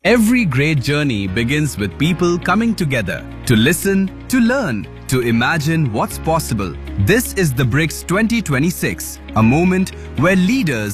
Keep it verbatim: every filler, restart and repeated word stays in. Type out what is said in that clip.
Every great journey begins with people coming together to listen, to learn, to imagine what's possible. This is the BRICS twenty twenty-six, a moment where leaders